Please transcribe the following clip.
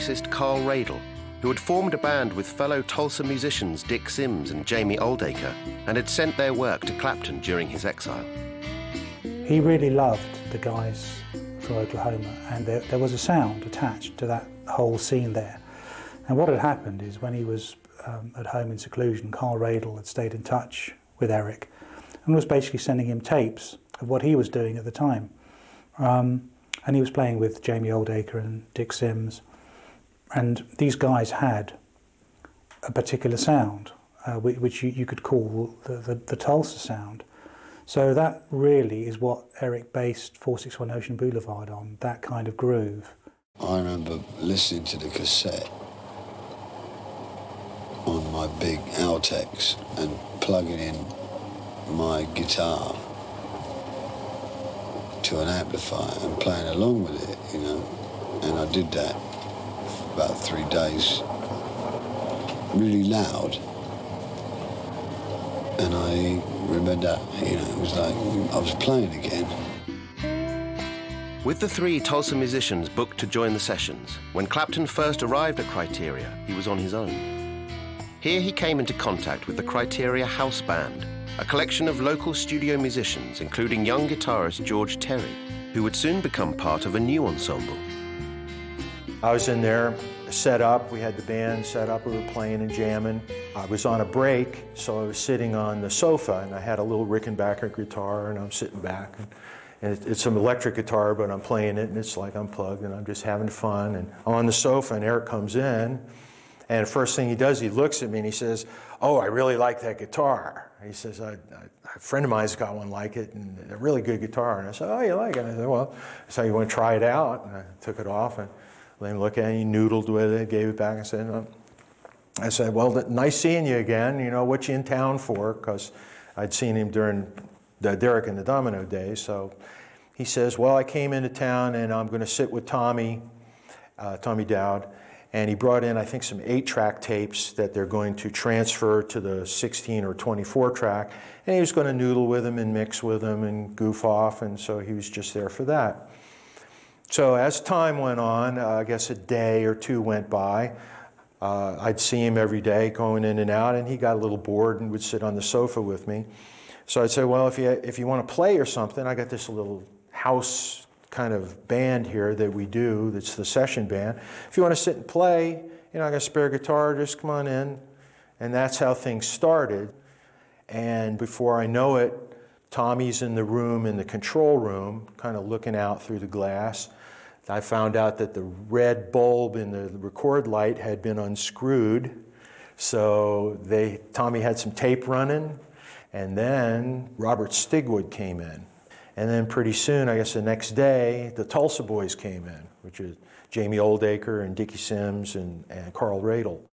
bassist Carl Radle, who had formed a band with fellow Tulsa musicians Dick Sims and Jamie Oldacre, and had sent their work to Clapton during his exile. He really loved the guys from Oklahoma, and there was a sound attached to that whole scene there. And what had happened is when he was at home in seclusion, Carl Radle had stayed in touch with Eric and was basically sending him tapes of what he was doing at the time. And he was playing with Jamie Oldacre and Dick Sims, and these guys had a particular sound, which you could call the Tulsa sound. So that really is what Eric based 461 Ocean Boulevard on, that kind of groove. I remember listening to the cassette on my big Altex and plugging in my guitar to an amplifier and playing along with it, you know. And I did that for about 3 days, really loud. And I remember that, you know, it was like I was playing again. With the 3 Tulsa musicians booked to join the sessions, when Clapton first arrived at Criteria, he was on his own. Here he came into contact with the Criteria House Band, a collection of local studio musicians, including young guitarist George Terry, who would soon become part of a new ensemble. I was in there, set up, we had the band set up, we were playing and jamming. I was on a break, so I was sitting on the sofa, and I had a little Rickenbacker guitar, and I'm sitting back. And it's an electric guitar, but I'm playing it, and it's like unplugged, and I'm just having fun. And I'm on the sofa, and Eric comes in, and the first thing he does, he looks at me and he says, "Oh, I really like that guitar." He says, a friend of mine's got one like it, and a really good guitar. And I said, "Oh, you like it?" And I said, "Well," so you want to try it out? And I took it off and let him look at it. He noodled with it, gave it back, and said, I said, "Well, nice seeing you again. You know, what you in town for?" Because I'd seen him during the Derek and the Domino days. So he says, "Well, I came into town and I'm going to sit with Tommy Dowd." And he brought in, I think, some 8-track tapes that they're going to transfer to the 16 or 24 track. And he was going to noodle with them and mix with them and goof off. And so he was just there for that. So as time went on, I guess a day or 2 went by. I'd see him every day going in and out, and he got a little bored and would sit on the sofa with me. So I'd say, "Well, if you want to play or something, I got this little house kind of band here that we do, that's the session band. If you want to sit and play, you know, I got a spare guitar, just come on in." And that's how things started. And before I know it, Tommy's in the room, in the control room, kind of looking out through the glass. I found out that the red bulb in the record light had been unscrewed. So Tommy had some tape running, and then Robert Stigwood came in. And then pretty soon, I guess the next day, the Tulsa Boys came in, which is Jamie Oldacre and Dickie Sims and Carl Radle.